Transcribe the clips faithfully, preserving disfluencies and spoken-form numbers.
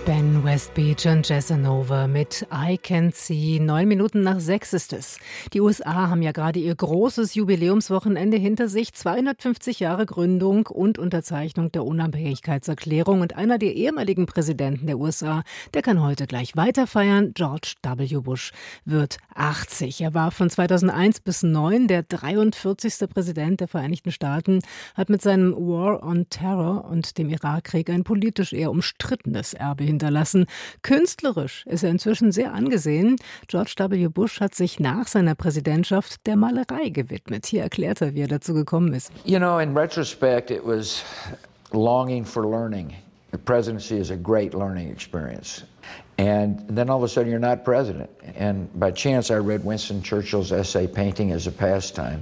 Ben Westbeach und Jazzanova mit I Can See. Neun Minuten nach sechs ist es. Die U S A haben ja gerade ihr großes Jubiläumswochenende hinter sich. zweihundertfünfzig Jahre Gründung und Unterzeichnung der Unabhängigkeitserklärung. Und einer der ehemaligen Präsidenten der U S A, der kann heute gleich weiter feiern. George W. Bush wird achtzig. Er war von zweitausendeins bis neun der dreiundvierzigste Präsident der Vereinigten Staaten, hat mit seinem War on Terror und dem Irakkrieg ein politisch eher umstrittenes Erbe hinterlassen. hinterlassen. Künstlerisch ist er inzwischen sehr angesehen. George W. Bush hat sich nach seiner Präsidentschaft der Malerei gewidmet. Hier erklärt er, wie er dazu gekommen ist. You know, in retrospect, it was longing for learning. The presidency is a great learning experience. And then all of a sudden you're not president. And by chance I read Winston Churchill's essay, Painting as a Pastime.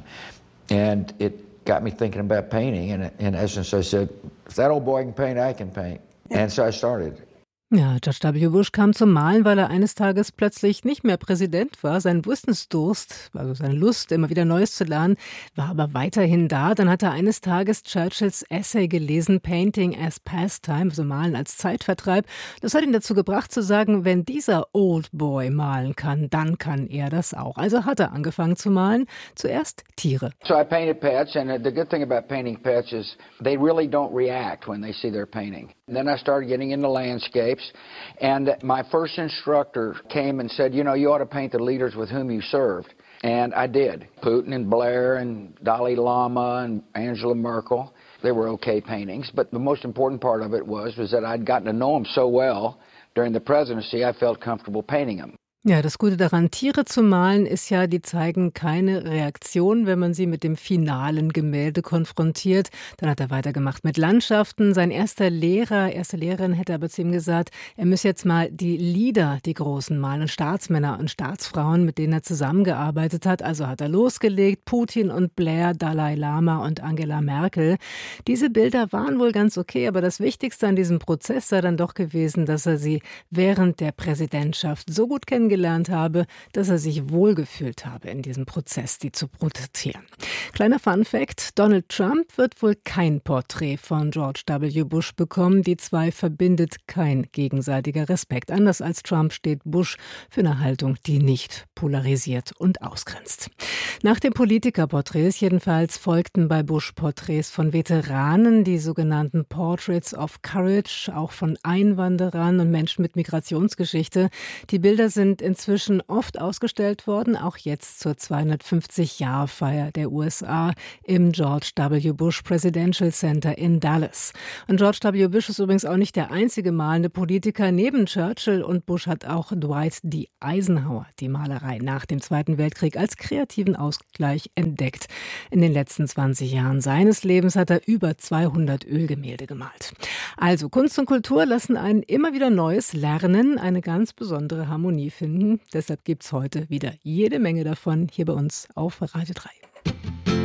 And it got me thinking about painting. And in essence I said, if that old boy can paint, I can paint. And so I started. Ja, George W. Bush kam zum Malen, weil er eines Tages plötzlich nicht mehr Präsident war. Sein Wissensdurst, also seine Lust, immer wieder Neues zu lernen, war aber weiterhin da. Dann hat er eines Tages Churchills Essay gelesen, Painting as Pastime, also Malen als Zeitvertreib. Das hat ihn dazu gebracht zu sagen, wenn dieser Old Boy malen kann, dann kann er das auch. Also hat er angefangen zu malen. Zuerst Tiere. So I painted pets, and the good thing about painting pets is they really don't react when they see their painting. And then I started getting into landscape. And my first instructor came and said, you know, you ought to paint the leaders with whom you served. And I did. Putin and Blair and Dalai Lama and Angela Merkel. They were okay paintings. But the most important part of it was, was that I'd gotten to know them so well during the presidency, I felt comfortable painting them. Ja, das Gute daran, Tiere zu malen, ist ja, die zeigen keine Reaktion, wenn man sie mit dem finalen Gemälde konfrontiert. Dann hat er weitergemacht mit Landschaften. Sein erster Lehrer, erste Lehrerin hätte aber zu ihm gesagt, er müsse jetzt mal die Lieder, die Großen malen, Staatsmänner und Staatsfrauen, mit denen er zusammengearbeitet hat. Also hat er losgelegt, Putin und Blair, Dalai Lama und Angela Merkel. Diese Bilder waren wohl ganz okay, aber das Wichtigste an diesem Prozess sei dann doch gewesen, dass er sie während der Präsidentschaft so gut kennengelernt gelernt habe, dass er sich wohlgefühlt habe in diesem Prozess, die zu produzieren. Kleiner Funfact, Donald Trump wird wohl kein Porträt von George W. Bush bekommen. Die zwei verbindet kein gegenseitiger Respekt. Anders als Trump steht Bush für eine Haltung, die nicht polarisiert und ausgrenzt. Nach den Politikerporträts jedenfalls folgten bei Bush Porträts von Veteranen, die sogenannten Portraits of Courage, auch von Einwanderern und Menschen mit Migrationsgeschichte. Die Bilder sind inzwischen oft ausgestellt worden, auch jetzt zur zweihundertfünfzig-Jahr-Feier der U S A im George W. Bush Presidential Center in Dallas. Und George W. Bush ist übrigens auch nicht der einzige malende Politiker. Neben Churchill und Bush hat auch Dwight D. Eisenhower die Malerei nach dem Zweiten Weltkrieg als kreativen Ausgleich entdeckt. In den letzten zwanzig Jahren seines Lebens hat er über zweihundert Ölgemälde gemalt. Also Kunst und Kultur lassen einen immer wieder Neues lernen, eine ganz besondere Harmonie finden. Deshalb gibt's heute wieder jede Menge davon hier bei uns auf Radio drei.